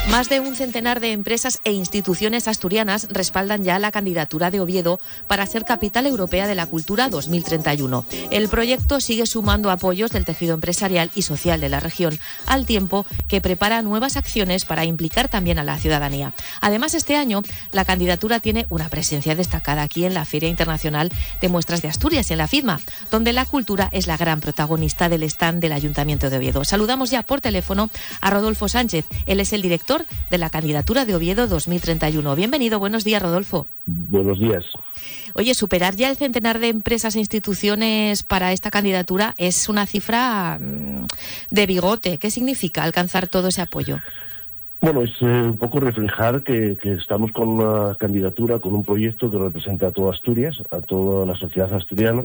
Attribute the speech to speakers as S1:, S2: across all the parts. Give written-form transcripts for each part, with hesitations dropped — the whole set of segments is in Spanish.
S1: Más de un centenar de empresas e instituciones asturianas respaldan ya la candidatura de Oviedo para ser Capital Europea de la Cultura 2031. El proyecto sigue sumando apoyos del tejido empresarial y social de la región, al tiempo que prepara nuevas acciones para implicar también a la ciudadanía. Además, este año la candidatura tiene una presencia destacada aquí en la Feria Internacional de Muestras de Asturias, en la FIDMA, donde la cultura es la gran protagonista del stand del Ayuntamiento de Oviedo. Saludamos ya por teléfono a Rodolfo Sánchez. Él es el director de la candidatura de Oviedo 2031. Bienvenido, buenos días, Rodolfo.
S2: Buenos días.
S1: Oye, superar ya el centenar de empresas e instituciones para esta candidatura es una cifra de bigote. ¿Qué significa alcanzar todo ese apoyo?
S2: Bueno, es un poco reflejar que estamos con una candidatura, con un proyecto que representa a toda Asturias, a toda la sociedad asturiana,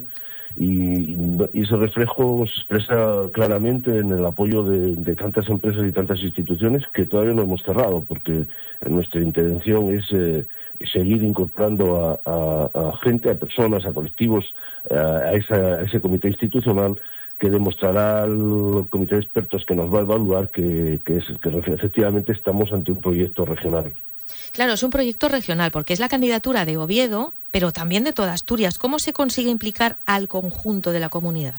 S2: y ese reflejo se expresa claramente en el apoyo de tantas empresas y tantas instituciones que todavía no hemos cerrado, porque nuestra intención es seguir incorporando a gente, a personas, a colectivos, a ese comité institucional, que demostrará al comité de expertos que nos va a evaluar que efectivamente estamos ante un proyecto regional.
S1: Claro, es un proyecto regional porque es la candidatura de Oviedo, pero también de toda Asturias. ¿Cómo se consigue implicar al conjunto de la comunidad?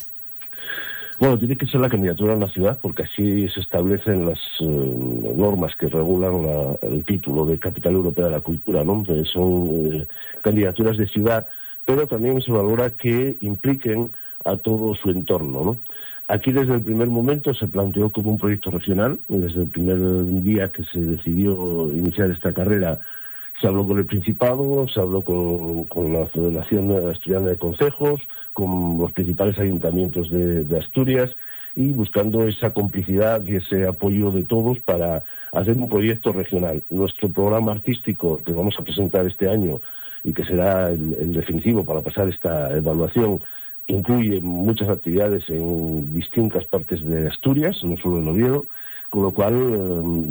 S2: Bueno, tiene que ser la candidatura en la ciudad, porque así se establecen las normas que regulan el título de Capital Europea de la Cultura, ¿no? Son candidaturas de ciudad, pero también se valora que impliquen a todo su entorno, ¿no? Aquí desde el primer momento se planteó como un proyecto regional. Desde el primer día que se decidió iniciar esta carrera se habló con el Principado, se habló con la Federación Asturiana de Concejos, con los principales ayuntamientos de Asturias, y buscando esa complicidad y ese apoyo de todos para hacer un proyecto regional. Nuestro programa artístico que vamos a presentar este año y que será el definitivo para pasar esta evaluación incluye muchas actividades en distintas partes de Asturias, no solo en Oviedo, con lo cual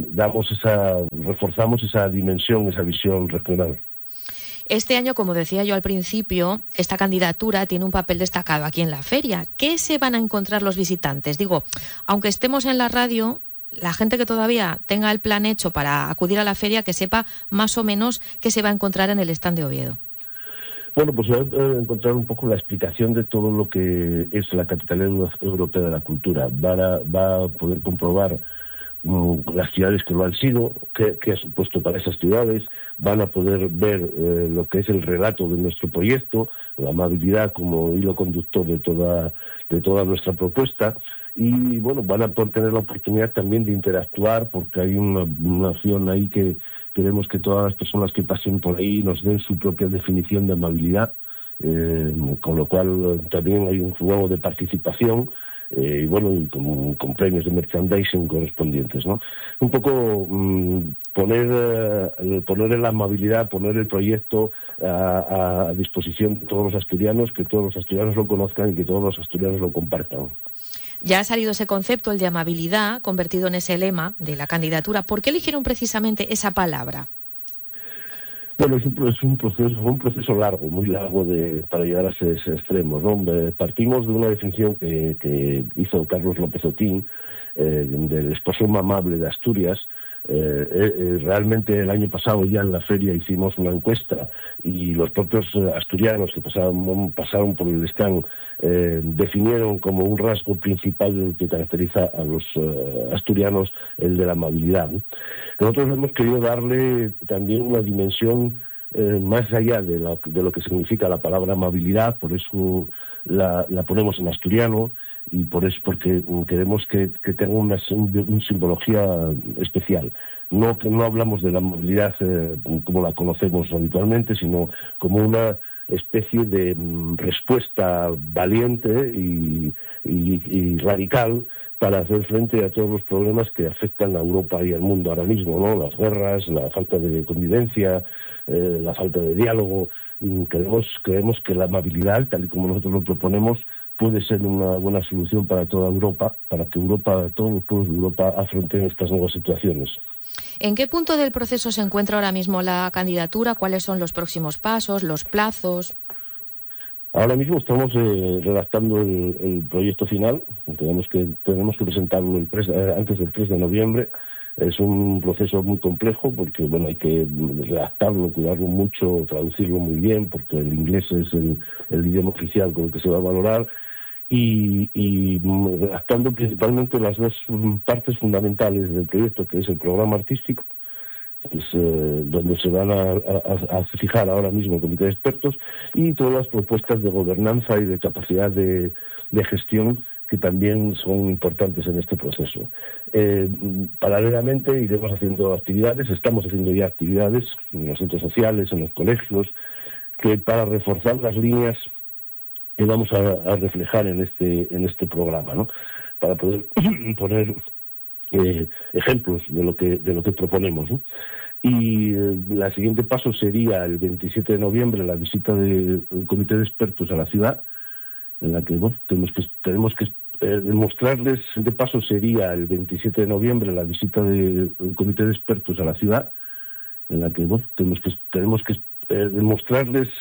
S2: reforzamos esa dimensión, esa visión regional.
S1: Este año, como decía yo al principio, esta candidatura tiene un papel destacado aquí en la feria. ¿Qué se van a encontrar los visitantes? Digo, aunque estemos en la radio, la gente que todavía tenga el plan hecho para acudir a la feria, que sepa más o menos qué se va a encontrar en el stand de Oviedo.
S2: Bueno, pues voy a encontrar un poco la explicación de todo lo que es la Capital Europea de la Cultura. Va a poder comprobar las ciudades que lo han sido, qué ha supuesto para esas ciudades, van a poder ver lo que es el relato de nuestro proyecto, la amabilidad como hilo conductor de toda nuestra propuesta, y bueno, van a poder tener la oportunidad también de interactuar, porque hay una acción ahí que queremos que todas las personas que pasen por ahí nos den su propia definición de amabilidad, con lo cual también hay un juego de participación, y bueno, y con premios de merchandising correspondientes, ¿no? Un poco poner en la amabilidad, poner el proyecto a disposición de todos los asturianos, que todos los asturianos lo conozcan y que todos los asturianos lo compartan.
S1: Ya ha salido ese concepto, el de amabilidad, convertido en ese lema de la candidatura. ¿Por qué eligieron precisamente esa palabra?
S2: Bueno, fue un proceso largo, muy largo para llegar a ese extremo, ¿no? Partimos de una definición que hizo Carlos López Otín, del exposición amable de Asturias. Realmente el año pasado ya en la feria hicimos una encuesta y los propios asturianos que pasaron por el stand definieron como un rasgo principal que caracteriza a los asturianos el de la amabilidad, ¿no? Nosotros hemos querido darle también una dimensión más allá de lo que significa la palabra amabilidad, por eso la ponemos en asturiano, y porque queremos que tenga una simbología especial. No hablamos de la amabilidad como la conocemos habitualmente, sino como una especie de respuesta valiente y radical para hacer frente a todos los problemas que afectan a Europa y al mundo ahora mismo, ¿no? Las guerras, la falta de convivencia, la falta de diálogo. Creemos que la amabilidad, tal y como nosotros lo proponemos, puede ser una buena solución para toda Europa, para que todos los pueblos de Europa afronten estas nuevas situaciones.
S1: ¿En qué punto del proceso se encuentra ahora mismo la candidatura? ¿Cuáles son los próximos pasos, los plazos?
S2: Ahora mismo estamos redactando el proyecto final. Tenemos que presentarlo antes del 3 de noviembre. Es un proceso muy complejo porque bueno, hay que redactarlo, cuidarlo mucho, traducirlo muy bien, porque el inglés es el idioma oficial con el que se va a valorar, y redactando principalmente las dos partes fundamentales del proyecto, que es el programa artístico, que es donde se van a fijar ahora mismo el comité de expertos, y todas las propuestas de gobernanza y de capacidad de gestión que también son importantes en este proceso. Paralelamente iremos haciendo actividades, estamos haciendo ya actividades en los centros sociales, en los colegios, que para reforzar las líneas que vamos a reflejar en este programa, ¿no? Para poder poner ejemplos de lo que proponemos, ¿no? Y el siguiente paso sería el 27 de noviembre la visita del comité de expertos a la ciudad, en la que bueno, tenemos que demostrarles. El siguiente paso sería el 27 de noviembre la visita del comité de expertos a la ciudad, en la que bueno, tenemos que demostrarles